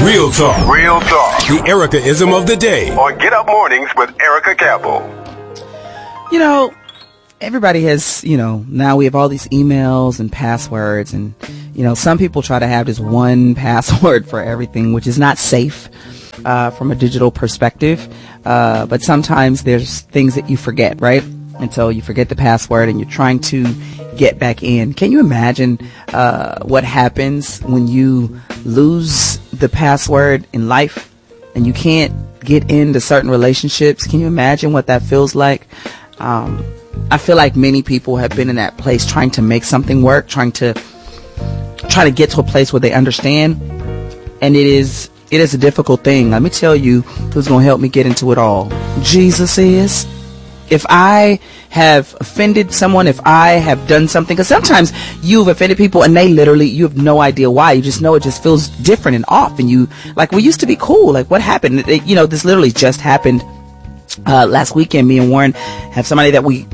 Real talk. Real talk. The Erica-ism of the day. On Get Up Mornings with Erica Campbell. You know, everybody has, now we have all these emails and passwords, and, some people try to have this one password for everything, which is not safe from a digital perspective. But sometimes there's things that you forget, right? And so you forget the password and you're trying to get back in. Can you imagine what happens when you lose the password in life and you can't get into certain relationships? Can you imagine what that feels like? I feel like many people have been in that place trying to make something work, trying to get to a place where they understand. And it is a difficult thing. Let me tell you who's going to help me get into it all. Jesus is. If I have offended someone, if I have done something, because sometimes you've offended people and you have no idea why. You just know it just feels different and off. And you, like, we used to be cool. Like, what happened? This literally just happened last weekend. Me and Warren have somebody that we've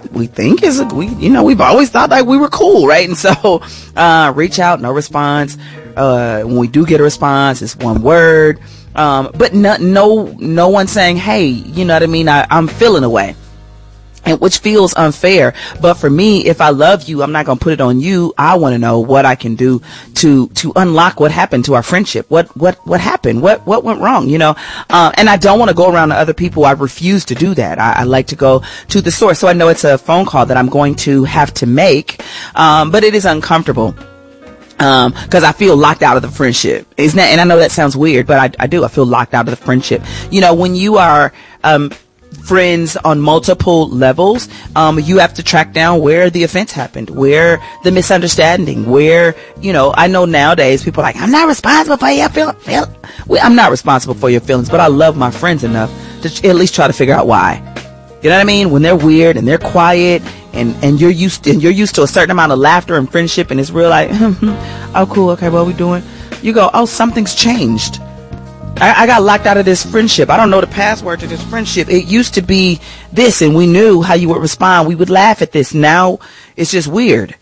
always thought like we were cool, right? And so reach out, no response. When we do get a response, it's one word. But no one saying, hey, you know what I mean? I'm feeling away. And which feels unfair. But for me, if I love you, I'm not going to put it on you. I want to know what I can do to unlock what happened to our friendship. What happened? What went wrong? And I don't want to go around to other people. I refuse to do that. I like to go to the source. So I know it's a phone call that I'm going to have to make. But it is uncomfortable. Cause I feel locked out of the friendship. And I know that sounds weird, but I do. I feel locked out of the friendship. When you are, friends on multiple levels, you have to track down where the offense happened, where the misunderstanding, where, I know nowadays people are like, I'm not responsible for your feelings. Well, I'm not responsible for your feelings, but I love my friends enough to at least try to figure out why. You know what I mean? When they're weird and they're quiet and you're used to a certain amount of laughter and friendship, and it's real like, oh, cool. Okay. What are we doing? You go, oh, something's changed. I got locked out of this friendship. I don't know the password to this friendship. It used to be this, and we knew how you would respond. We would laugh at this. Now it's just weird.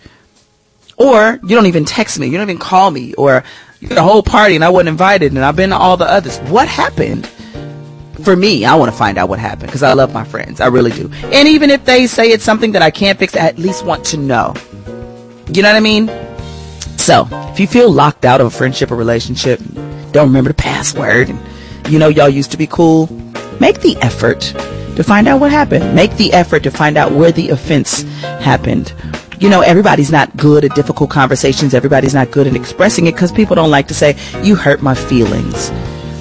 Or you don't even text me. You don't even call me. Or you're at a whole party and I wasn't invited and I've been to all the others. What happened? For me, I want to find out what happened because I love my friends. I really do. And even if they say it's something that I can't fix, I at least want to know. You know what I mean? So if you feel locked out of a friendship or relationship, don't remember the password, and y'all used to be cool, make the effort to find out what happened. Make the effort to find out where the offense happened. Everybody's not good at difficult conversations. Everybody's not good at expressing it because people don't like to say, you hurt my feelings,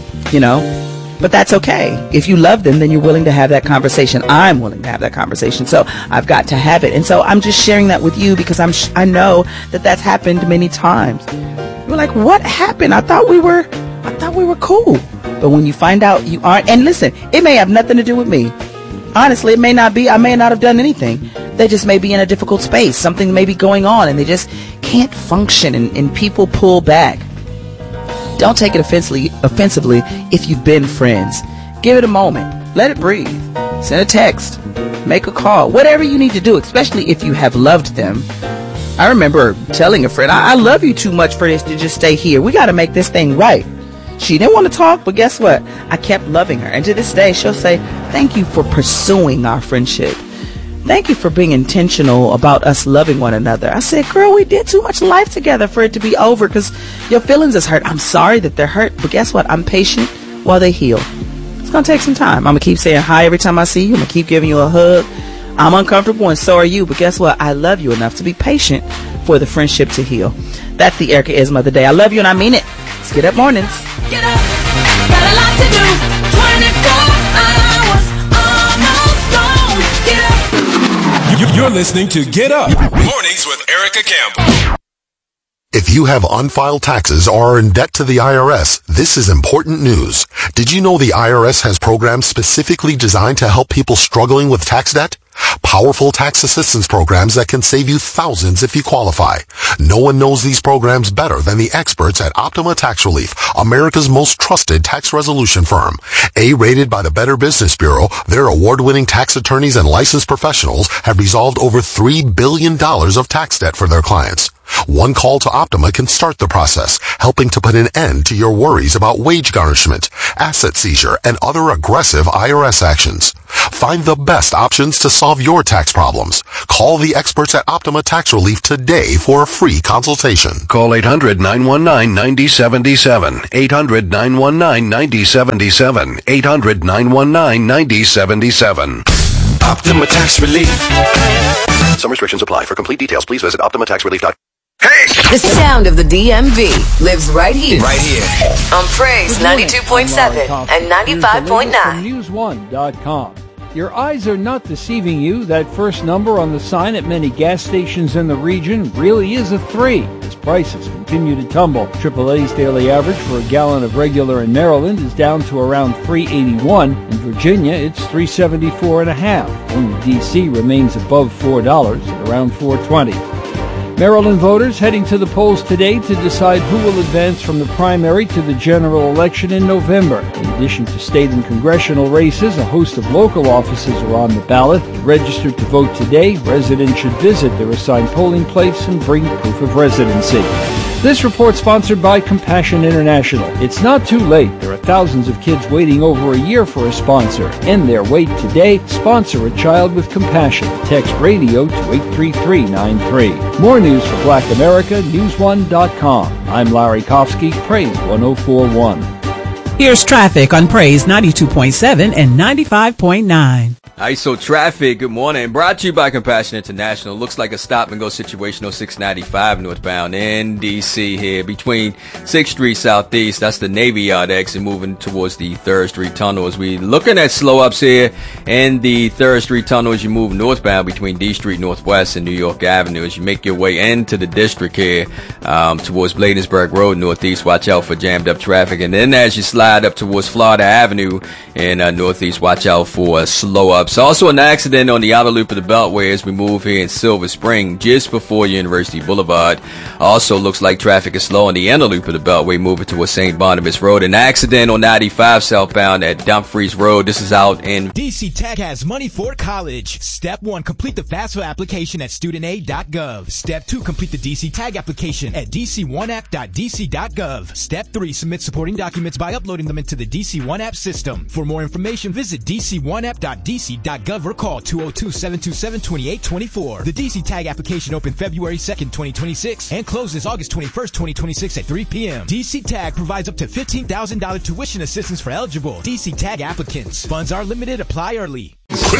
but that's okay. If you love them, then you're willing to have that conversation. I'm willing to have that conversation. So I've got to have it. And so I'm just sharing that with you because I know that that's happened many times. You're like, what happened? I thought we were cool. But when you find out you aren't, and listen, it may have nothing to do with me. Honestly, it may not be. I may not have done anything. They just may be in a difficult space. Something may be going on and they just can't function, and people pull back. Don't take it offensively if you've been friends. Give it a moment. Let it breathe. Send a text. Make a call. Whatever you need to do, especially if you have loved them. I remember telling a friend, I love you too much for this to just stay here. We got to make this thing right. She didn't want to talk, but guess what? I kept loving her. And to this day, she'll say, thank you for pursuing our friendship. Thank you for being intentional about us loving one another. I said, girl, we did too much life together for it to be over because your feelings is hurt. I'm sorry that they're hurt, but guess what? I'm patient while they heal. It's going to take some time. I'm going to keep saying hi every time I see you. I'm going to keep giving you a hug. I'm uncomfortable and so are you, but guess what? I love you enough to be patient for the friendship to heal. That's the Erica-ism of the day. I love you and I mean it. Let's get up mornings. Get up, got a lot to do. 24 hours, almost gone. Get up. You're listening to Get Up Mornings with Erica Campbell. If you have unfiled taxes or are in debt to the IRS, this is important news. Did you know the IRS has programs specifically designed to help people struggling with tax debt? Powerful tax assistance programs that can save you thousands if you qualify. No one knows these programs better than the experts at Optima Tax Relief, America's most trusted tax resolution firm. A-rated by the Better Business Bureau, their award-winning tax attorneys and licensed professionals have resolved over $3 billion of tax debt for their clients. One call to Optima can start the process, helping to put an end to your worries about wage garnishment, asset seizure, and other aggressive IRS actions. Find the best options to solve your tax problems. Call the experts at Optima Tax Relief today for a free consultation. Call 800-919-9077. 800-919-9077. 800-919-9077. Optima Tax Relief. Some restrictions apply. For complete details, please visit OptimaTaxRelief.com. Hey! The sound of the DMV lives right here. Right here. On Praise 92.7 and 95.9. News1.com. Your eyes are not deceiving you. That first number on the sign at many gas stations in the region really is a 3, as prices continue to tumble. AAA's daily average for a gallon of regular in Maryland is down to around $3.81. In Virginia, it's $3.74.5. Only D.C. remains above $4 at around $4.20. Maryland voters heading to the polls today to decide who will advance from the primary to the general election in November. In addition to state and congressional races, a host of local offices are on the ballot. Registered to vote today, residents should visit their assigned polling place and bring proof of residency. This report sponsored by Compassion International. It's not too late. There are thousands of kids waiting over a year for a sponsor. End their wait today. Sponsor a child with compassion. Text radio to 83393. More news for Black America, News1.com. I'm Larry Kofsky, Praise 1041. Here's traffic on Praise 92.7 and 95.9. ISO traffic, good morning. Brought to you by Compassion International. Looks like a stop-and-go situation on 695 northbound in D.C. here between 6th Street Southeast. That's the Navy Yard exit moving towards the 3rd Street Tunnel. As we looking at slow-ups here in the 3rd Street Tunnel as you move northbound between D Street Northwest and New York Avenue. As you make your way into the district here towards Bladensburg Road Northeast, watch out for jammed-up traffic. And then as you slide up towards Florida Avenue in Northeast, watch out for slow-ups. Also an accident on the outer loop of the Beltway as we move here in Silver Spring just before University Boulevard. Also looks like traffic is slow on the inner loop of the Beltway moving towards St. Barnabas Road. An accident on 95 southbound at Dumfries Road. This is out in DC Tech has money for college. Step 1, complete the FAFSA application at studentaid.gov. Step 2, complete the DC Tag application at dc1app.dc.gov. Step 3, submit supporting documents by uploading them into the DC One App system. For more information, visit dc1app.dc.gov or call 202-727-2824. The DC Tag application opened February 2nd, 2026 and closes August 21st, 2026 at 3 p.m. DC Tag provides up to $15,000 tuition assistance for eligible DC Tag applicants. Funds are limited. Apply early.